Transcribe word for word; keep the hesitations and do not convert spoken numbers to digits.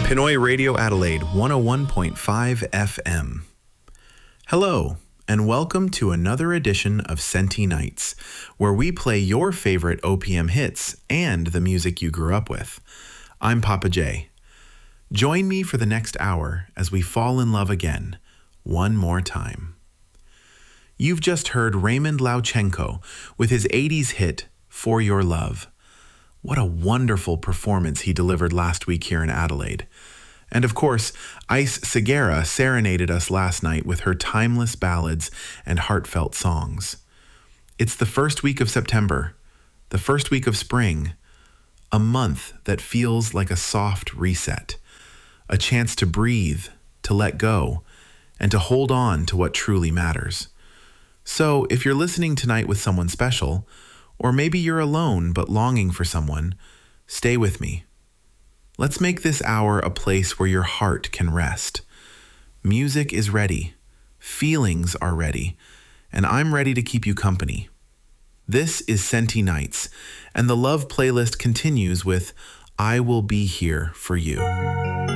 Pinoy Radio Adelaide one oh one point five F M. Hello, and welcome to another edition of Senti Nights, where we play your favorite O P M hits and the music you grew up with. I'm Papa J. Join me for the next hour as we fall in love again, one more time. You've just heard Raymond Lauchenko with his eighties hit, For Your Love. What a wonderful performance he delivered last week here in Adelaide. And of course, Ice Segura serenaded us last night with her timeless ballads and heartfelt songs. It's the first week of September, the first week of spring, a month that feels like a soft reset, a chance to breathe, to let go, and to hold on to what truly matters. So if you're listening tonight with someone special, or maybe you're alone but longing for someone, stay with me. Let's make this hour a place where your heart can rest. Music is ready, feelings are ready, and I'm ready to keep you company. This is Senti Nights, and the love playlist continues with I Will Be Here for You.